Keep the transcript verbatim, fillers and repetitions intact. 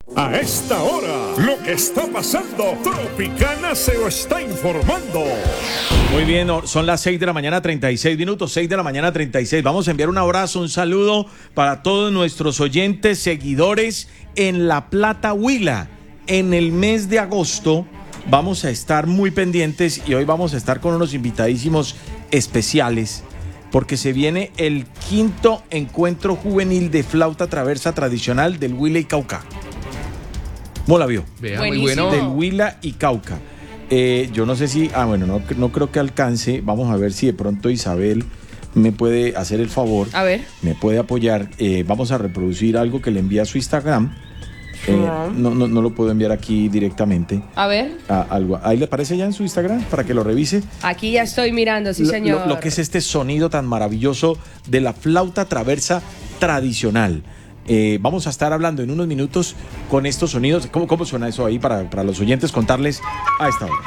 A esta hora, lo que está pasando, Tropicana se lo está informando. Muy bien, son las seis de la mañana, treinta y seis minutos, seis de la mañana, treinta y seis. Vamos a enviar un abrazo, un saludo para todos nuestros oyentes, seguidores en La Plata, Huila. En el mes de agosto vamos a estar muy pendientes y hoy vamos a estar con unos invitadísimos especiales porque se viene el quinto encuentro juvenil de flauta traversa tradicional del Huila y Cauca. ¿Cómo la vio? Vea, muy bueno. Del Huila y Cauca. Eh, yo no sé si, ah bueno, no, no creo que alcance. Vamos a ver si de pronto Isabel me puede hacer el favor. A ver. Me puede apoyar. Eh, vamos a reproducir algo que le envía a su Instagram. Eh, no, no, no lo puedo enviar aquí directamente. A ver. A, algo. ¿Ahí le aparece ya en su Instagram para que lo revise? Aquí ya estoy mirando, sí, lo, señor. Lo, lo que es este sonido tan maravilloso de la flauta traversa tradicional. Eh, vamos a estar hablando en unos minutos con estos sonidos. ¿Cómo, cómo suena eso ahí para, para los oyentes contarles a esta hora?